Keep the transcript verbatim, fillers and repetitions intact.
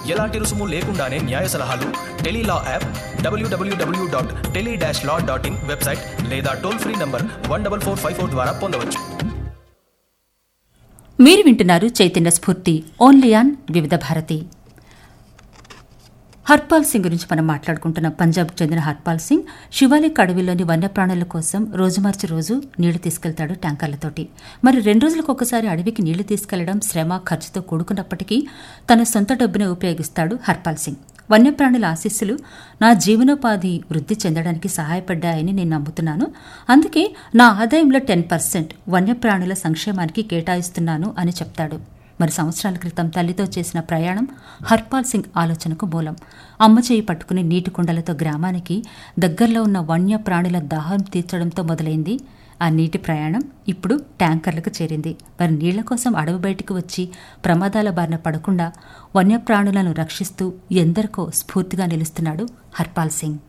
ఎలాంటి రుసుము లేకుండానే న్యాయ సలహాలు Tele-Law app, WWW dot tele dash law dot in website లేదా toll free number one double four five four ద్వారా పొందవచ్చు. మీరు వింటున్నారు చైతన్య స్ఫూర్తి ఓన్లీ ఆన్ వివిధ భారతి. హర్పాల్ సింగ్ గురించి మనం మాట్లాడుకుంటున్నాం. పంజాబ్కు చెందిన హర్పాల్ సింగ్ శివాలిక్ అడవిలోని వన్యప్రాణుల కోసం రోజు మార్చి రోజు నీళ్లు తీసుకెళ్తాడు ట్యాంకర్లతోటి. మరి రెండు రోజులకు ఒకసారి అడవికి నీళ్లు తీసుకెళ్లడం శ్రమ, ఖర్చుతో కూడుకున్నప్పటికీ తన సొంత డబ్బునే ఉపయోగిస్తాడు హర్పాల్ సింగ్. వన్యప్రాణుల ఆశీస్సులు నా జీవనోపాధి వృద్ధి చెందడానికి సహాయపడ్డాయని నేను నమ్ముతున్నాను. అందుకే నా ఆదాయంలో టెన్ పర్సెంట్ వన్యప్రాణుల సంక్షేమానికి కేటాయిస్తున్నాను అని చెప్తాడు. మరి సంవత్సరాల క్రితం తల్లితో చేసిన ప్రయాణం హర్పాల్ సింగ్ ఆలోచనకు మూలం. అమ్మ చేయి పట్టుకుని నీటి కుండలతో గ్రామానికి దగ్గరలో ఉన్న వన్య ప్రాణుల దాహం తీర్చడంతో మొదలైంది ఆ నీటి ప్రయాణం. ఇప్పుడు ట్యాంకర్లకు చేరింది. మరి నీళ్ల కోసం అడవి బయటికి వచ్చి ప్రమాదాల బారిన పడకుండా వన్యప్రాణులను రక్షిస్తూ ఎందరికో స్ఫూర్తిగా నిలుస్తున్నాడు హర్పాల్ సింగ్.